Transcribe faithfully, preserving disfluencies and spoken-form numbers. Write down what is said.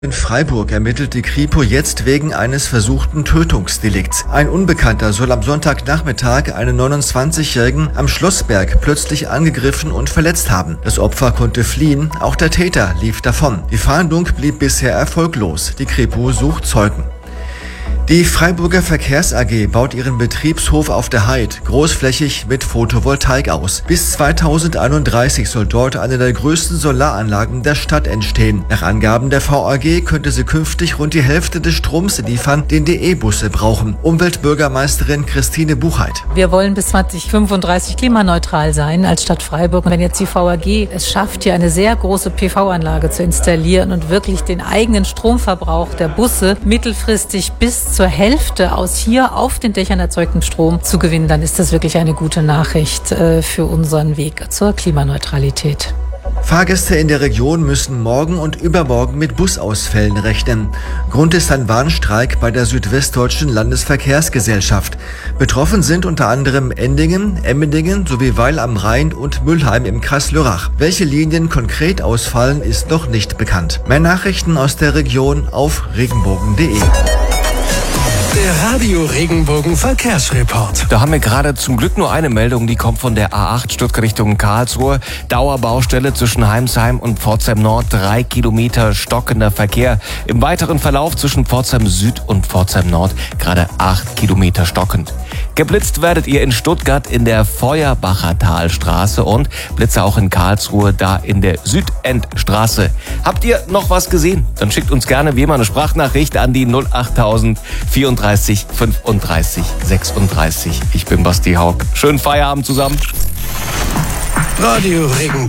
In Freiburg ermittelt die Kripo jetzt wegen eines versuchten Tötungsdelikts. Ein Unbekannter soll am Sonntagnachmittag einen neunundzwanzigjährigen am Schlossberg plötzlich angegriffen und verletzt haben. Das Opfer konnte fliehen, auch der Täter lief davon. Die Fahndung blieb bisher erfolglos. Die Kripo sucht Zeugen. Die Freiburger Verkehrs A G baut ihren Betriebshof auf der Heid großflächig mit Photovoltaik aus. Bis zweitausendeinunddreißig soll dort eine der größten Solaranlagen der Stadt entstehen. Nach Angaben der V A G könnte sie künftig rund die Hälfte des Stroms liefern, den die E-Busse brauchen. Umweltbürgermeisterin Christine Buchheit. Wir wollen bis zweitausendfünfunddreißig klimaneutral sein als Stadt Freiburg. Und wenn jetzt die V A G es schafft, hier eine sehr große P V-Anlage zu installieren und wirklich den eigenen Stromverbrauch der Busse mittelfristig bis zur Hälfte aus hier auf den Dächern erzeugtem Strom zu gewinnen, dann ist das wirklich eine gute Nachricht äh, für unseren Weg zur Klimaneutralität. Fahrgäste in der Region müssen morgen und übermorgen mit Busausfällen rechnen. Grund ist ein Warnstreik bei der Südwestdeutschen Landesverkehrsgesellschaft. Betroffen sind unter anderem Endingen, Emmendingen sowie Weil am Rhein und Mülheim im Kreis Lörrach. Welche Linien konkret ausfallen, ist noch nicht bekannt. Mehr Nachrichten aus der Region auf regenbogen punkt de. Der Radio Regenbogen Verkehrsreport. Da haben wir gerade zum Glück nur eine Meldung, die kommt von der A acht Stuttgart Richtung Karlsruhe. Dauerbaustelle zwischen Heimsheim und Pforzheim Nord, drei Kilometer stockender Verkehr. Im weiteren Verlauf zwischen Pforzheim Süd und Pforzheim Nord gerade acht Kilometer stockend. Geblitzt werdet ihr in Stuttgart in der Feuerbacher Talstraße und Blitze auch in Karlsruhe, da in der Südendstraße. Habt ihr noch was gesehen? Dann schickt uns gerne wie immer eine Sprachnachricht an die null achttausend vierunddreißig fünfunddreißig sechsunddreißig. Ich bin Basti Haug. Schönen Feierabend zusammen. Radio Regenbogen.